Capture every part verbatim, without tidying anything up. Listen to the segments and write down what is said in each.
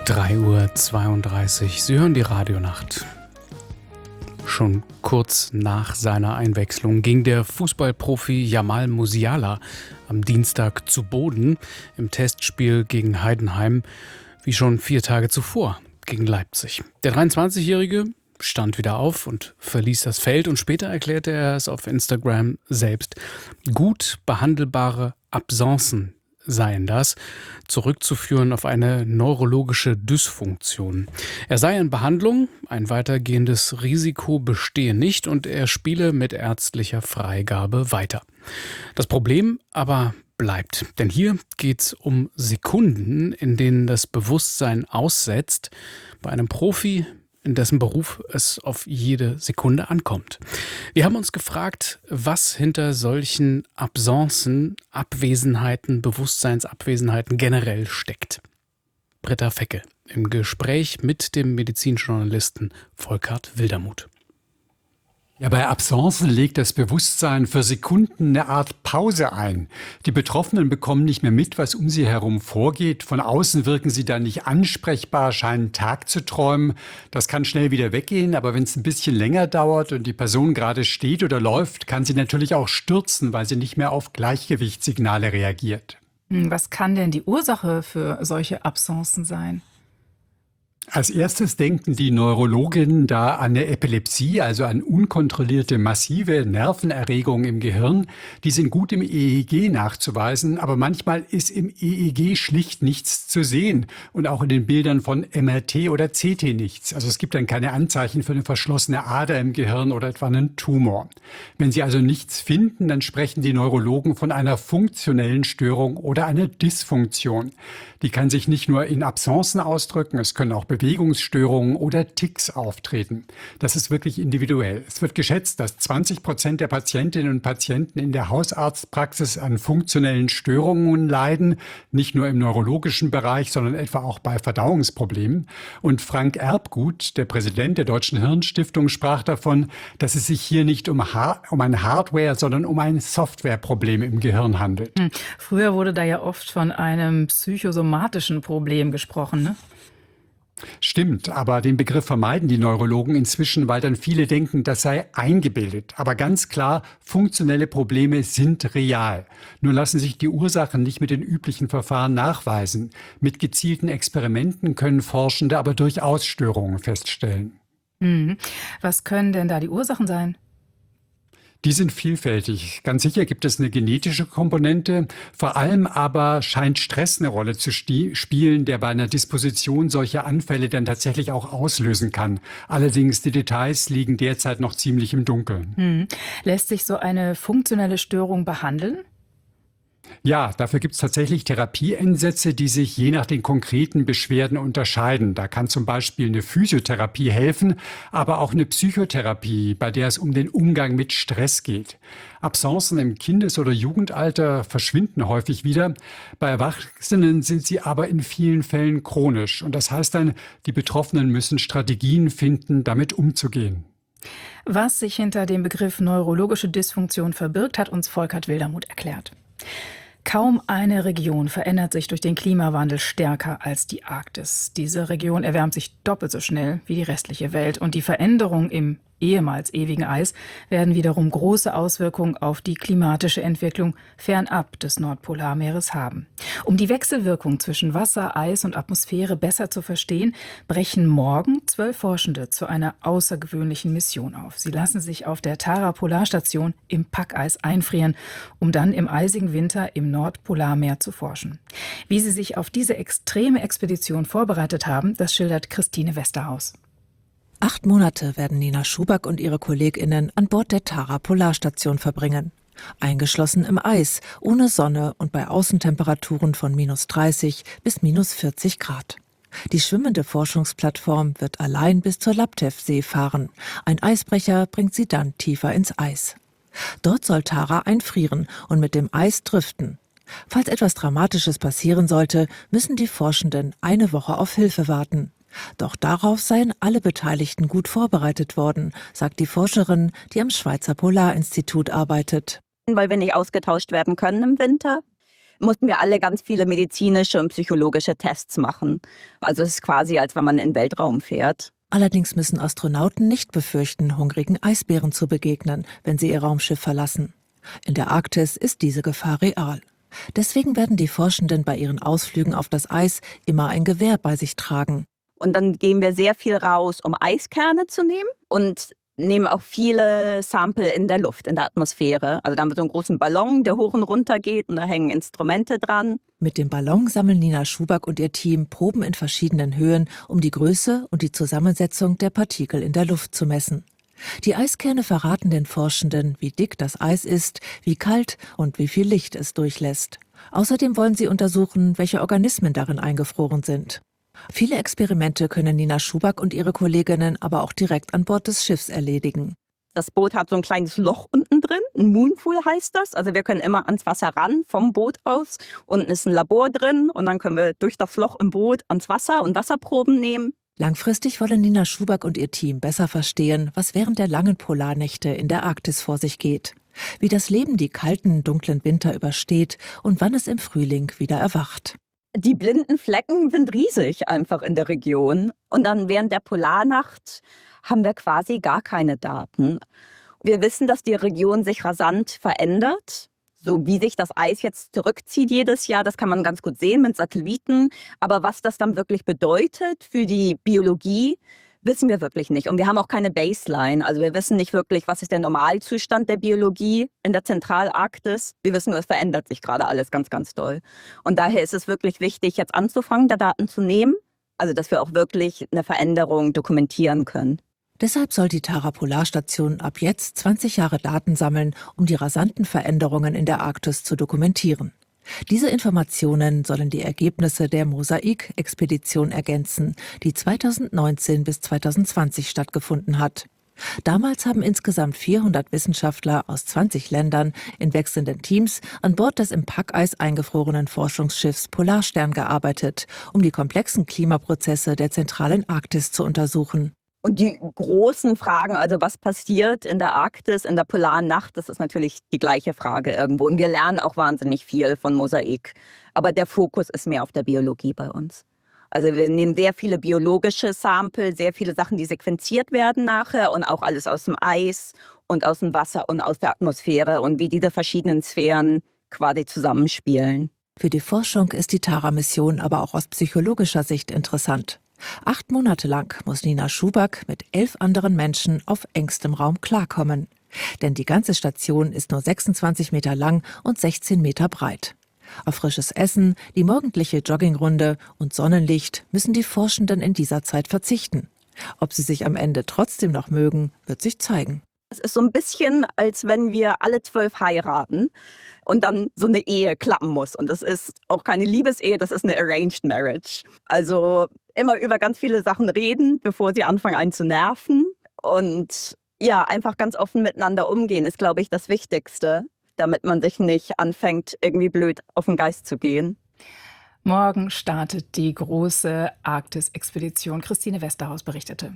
drei Uhr zweiunddreißig. Sie hören die Radionacht. Schon kurz nach seiner Einwechslung ging der Fußballprofi Jamal Musiala am Dienstag zu Boden im Testspiel gegen Heidenheim, wie schon vier Tage zuvor gegen Leipzig. Der dreiundzwanzigjährige stand wieder auf und verließ das Feld und später erklärte er es auf Instagram selbst. Gut behandelbare Absenzen seien das, zurückzuführen auf eine neurologische Dysfunktion. Er sei in Behandlung, ein weitergehendes Risiko bestehe nicht und er spiele mit ärztlicher Freigabe weiter. Das Problem aber bleibt, denn hier geht es um Sekunden, in denen das Bewusstsein aussetzt, bei einem Profi, in dessen Beruf es auf jede Sekunde ankommt. Wir haben uns gefragt, was hinter solchen Absenzen, Abwesenheiten, Bewusstseinsabwesenheiten generell steckt. Britta Fecke im Gespräch mit dem Medizinjournalisten Volkart Wildermuth. Ja, bei Absenzen legt das Bewusstsein für Sekunden eine Art Pause ein. Die Betroffenen bekommen nicht mehr mit, was um sie herum vorgeht. Von außen wirken sie dann nicht ansprechbar, scheinen Tag zu träumen. Das kann schnell wieder weggehen, aber wenn es ein bisschen länger dauert und die Person gerade steht oder läuft, kann sie natürlich auch stürzen, weil sie nicht mehr auf Gleichgewichtssignale reagiert. Was kann denn die Ursache für solche Absenzen sein? Als erstes denken die Neurologinnen da an eine Epilepsie, also an unkontrollierte massive Nervenerregungen im Gehirn. Die sind gut im E E G nachzuweisen, aber manchmal ist im E E G schlicht nichts zu sehen und auch in den Bildern von M R T oder C T nichts. Also es gibt dann keine Anzeichen für eine verschlossene Ader im Gehirn oder etwa einen Tumor. Wenn sie also nichts finden, dann sprechen die Neurologen von einer funktionellen Störung oder einer Dysfunktion. Die kann sich nicht nur in Absenzen ausdrücken, es können auch Bewegungsstörungen oder Tics auftreten. Das ist wirklich individuell. Es wird geschätzt, dass zwanzig Prozent der Patientinnen und Patienten in der Hausarztpraxis an funktionellen Störungen leiden, nicht nur im neurologischen Bereich, sondern etwa auch bei Verdauungsproblemen. Und Frank Erbgut, der Präsident der Deutschen Hirnstiftung, sprach davon, dass es sich hier nicht um, Ha- um ein Hardware, sondern um ein Softwareproblem im Gehirn handelt. Hm. Früher wurde da ja oft von einem psychosomatischen Problem gesprochen, ne? Stimmt, aber den Begriff vermeiden die Neurologen inzwischen, weil dann viele denken, das sei eingebildet. Aber ganz klar, funktionelle Probleme sind real. Nur lassen sich die Ursachen nicht mit den üblichen Verfahren nachweisen. Mit gezielten Experimenten können Forschende aber durchaus Störungen feststellen. Mhm. Was können denn da die Ursachen sein? Die sind vielfältig. Ganz sicher gibt es eine genetische Komponente. Vor allem aber scheint Stress eine Rolle zu sti- spielen, der bei einer Disposition solche Anfälle dann tatsächlich auch auslösen kann. Allerdings, die Details liegen derzeit noch ziemlich im Dunkeln. Mhm. Lässt sich so eine funktionelle Störung behandeln? Ja, dafür gibt es tatsächlich Therapieansätze, die sich je nach den konkreten Beschwerden unterscheiden. Da kann zum Beispiel eine Physiotherapie helfen, aber auch eine Psychotherapie, bei der es um den Umgang mit Stress geht. Absenzen im Kindes- oder Jugendalter verschwinden häufig wieder. Bei Erwachsenen sind sie aber in vielen Fällen chronisch. Und das heißt dann, die Betroffenen müssen Strategien finden, damit umzugehen. Was sich hinter dem Begriff neurologische Dysfunktion verbirgt, hat uns Volkart Wildermuth erklärt. Kaum eine Region verändert sich durch den Klimawandel stärker als die Arktis. Diese Region erwärmt sich doppelt so schnell wie die restliche Welt. Und die Veränderungen im ehemals ewigen Eis werden wiederum große Auswirkungen auf die klimatische Entwicklung fernab des Nordpolarmeeres haben. Um die Wechselwirkung zwischen Wasser, Eis und Atmosphäre besser zu verstehen, brechen morgen zwölf Forschende zu einer außergewöhnlichen Mission auf. Sie lassen sich auf der Tara-Polarstation im Packeis einfrieren, um dann im eisigen Winter im Nordpolarmeer zu forschen. Wie sie sich auf diese extreme Expedition vorbereitet haben, das schildert Christine Westerhaus. Acht Monate werden Nina Schuback und ihre KollegInnen an Bord der Tara-Polarstation verbringen. Eingeschlossen im Eis, ohne Sonne und bei Außentemperaturen von minus dreißig bis minus vierzig Grad. Die schwimmende Forschungsplattform wird allein bis zur Laptev-See fahren. Ein Eisbrecher bringt sie dann tiefer ins Eis. Dort soll Tara einfrieren und mit dem Eis driften. Falls etwas Dramatisches passieren sollte, müssen die Forschenden eine Woche auf Hilfe warten. Doch darauf seien alle Beteiligten gut vorbereitet worden, sagt die Forscherin, die am Schweizer Polarinstitut arbeitet. Weil wir nicht ausgetauscht werden können im Winter. mussten wir alle ganz viele medizinische und psychologische Tests machen. Also es ist quasi, als wenn man in den Weltraum fährt. Allerdings müssen Astronauten nicht befürchten, hungrigen Eisbären zu begegnen, wenn sie ihr Raumschiff verlassen. In der Arktis ist diese Gefahr real. Deswegen werden die Forschenden bei ihren Ausflügen auf das Eis immer ein Gewehr bei sich tragen. Und dann gehen wir sehr viel raus, um Eiskerne zu nehmen und nehmen auch viele Sample in der Luft, in der Atmosphäre. Also da haben wir so einen großen Ballon, der hoch und runter geht und da hängen Instrumente dran. Mit dem Ballon sammeln Nina Schuback und ihr Team Proben in verschiedenen Höhen, um die Größe und die Zusammensetzung der Partikel in der Luft zu messen. Die Eiskerne verraten den Forschenden, wie dick das Eis ist, wie kalt und wie viel Licht es durchlässt. Außerdem wollen sie untersuchen, welche Organismen darin eingefroren sind. Viele Experimente können Nina Schuback und ihre Kolleginnen aber auch direkt an Bord des Schiffs erledigen. Das Boot hat so ein kleines Loch unten drin, ein Moonpool heißt das. Also wir können immer ans Wasser ran vom Boot aus. Unten ist ein Labor drin und dann können wir durch das Loch im Boot ans Wasser und Wasserproben nehmen. Langfristig wollen Nina Schuback und ihr Team besser verstehen, was während der langen Polarnächte in der Arktis vor sich geht. Wie das Leben die kalten, dunklen Winter übersteht und wann es im Frühling wieder erwacht. Die blinden Flecken sind riesig einfach in der Region. Und dann während der Polarnacht haben wir quasi gar keine Daten. Wir wissen, dass die Region sich rasant verändert. So wie sich das Eis jetzt zurückzieht jedes Jahr, das kann man ganz gut sehen mit Satelliten. Aber was das dann wirklich bedeutet für die Biologie, wissen wir wirklich nicht. Und wir haben auch keine Baseline. Also wir wissen nicht wirklich, was ist der Normalzustand der Biologie in der Zentralarktis. Wir wissen nur, es verändert sich gerade alles ganz, ganz doll. Und daher ist es wirklich wichtig, jetzt anzufangen, da Daten zu nehmen. Also dass wir auch wirklich eine Veränderung dokumentieren können. Deshalb soll die Tara-Polarstation ab jetzt zwanzig Jahre Daten sammeln, um die rasanten Veränderungen in der Arktis zu dokumentieren. Diese Informationen sollen die Ergebnisse der Mosaik-Expedition ergänzen, die zweitausendneunzehn bis zweitausendzwanzig stattgefunden hat. Damals haben insgesamt vierhundert Wissenschaftler aus zwanzig Ländern in wechselnden Teams an Bord des im Packeis eingefrorenen Forschungsschiffs Polarstern gearbeitet, um die komplexen Klimaprozesse der zentralen Arktis zu untersuchen. Und die großen Fragen, also was passiert in der Arktis, in der polaren Nacht, das ist natürlich die gleiche Frage irgendwo. Und wir lernen auch wahnsinnig viel von Mosaik. Aber der Fokus ist mehr auf der Biologie bei uns. Also wir nehmen sehr viele biologische Sample, sehr viele Sachen, die sequenziert werden nachher und auch alles aus dem Eis und aus dem Wasser und aus der Atmosphäre und wie diese verschiedenen Sphären quasi zusammenspielen. Für die Forschung ist die Tara-Mission aber auch aus psychologischer Sicht interessant. Acht Monate lang muss Nina Schuback mit elf anderen Menschen auf engstem Raum klarkommen. Denn die ganze Station ist nur sechsundzwanzig Meter lang und sechzehn Meter breit. Auf frisches Essen, die morgendliche Joggingrunde und Sonnenlicht müssen die Forschenden in dieser Zeit verzichten. Ob sie sich am Ende trotzdem noch mögen, wird sich zeigen. Es ist so ein bisschen, als wenn wir alle zwölf heiraten und dann so eine Ehe klappen muss. Und das ist auch keine Liebesehe, das ist eine Arranged Marriage. Also immer über ganz viele Sachen reden, bevor sie anfangen, einen zu nerven. Und ja, einfach ganz offen miteinander umgehen, ist, glaube ich, das Wichtigste, damit man sich nicht anfängt, irgendwie blöd auf den Geist zu gehen. Morgen startet die große Arktis-Expedition. Christine Westerhaus berichtete.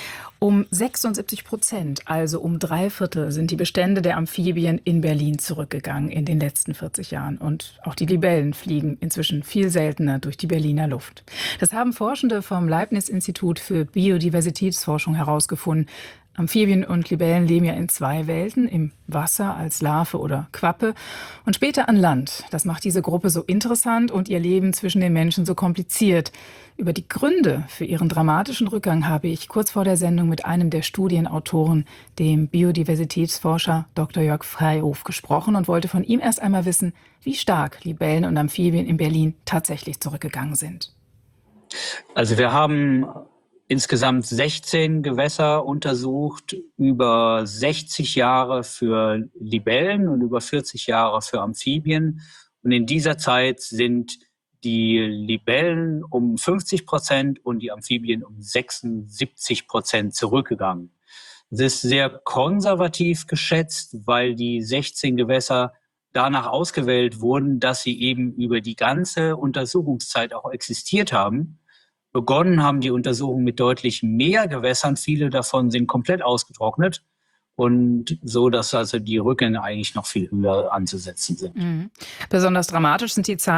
Um sechsundsiebzig Prozent, also um drei Viertel, sind die Bestände der Amphibien in Berlin zurückgegangen in den letzten vierzig Jahren. Und auch die Libellen fliegen inzwischen viel seltener durch die Berliner Luft. Das haben Forschende vom Leibniz-Institut für Biodiversitätsforschung herausgefunden. Amphibien und Libellen leben ja in zwei Welten, im Wasser als Larve oder Quappe und später an Land. Das macht diese Gruppe so interessant und ihr Leben zwischen den Menschen so kompliziert. Über die Gründe für ihren dramatischen Rückgang habe ich kurz vor der Sendung mit einem der Studienautoren, dem Biodiversitätsforscher Doktor Jörg Freihof, gesprochen und wollte von ihm erst einmal wissen, wie stark Libellen und Amphibien in Berlin tatsächlich zurückgegangen sind. Also wir haben insgesamt sechzehn Gewässer untersucht, über sechzig Jahre für Libellen und über vierzig Jahre für Amphibien. Und in dieser Zeit sind die Libellen um fünfzig Prozent und die Amphibien um sechsundsiebzig Prozent zurückgegangen. Das ist sehr konservativ geschätzt, weil die sechzehn Gewässer danach ausgewählt wurden, dass sie eben über die ganze Untersuchungszeit auch existiert haben. Begonnen haben die Untersuchungen mit deutlich mehr Gewässern. Viele davon sind komplett ausgetrocknet. und so, dass also die Rückgänge eigentlich noch viel höher anzusetzen sind. Mhm. Besonders dramatisch sind die Zahlen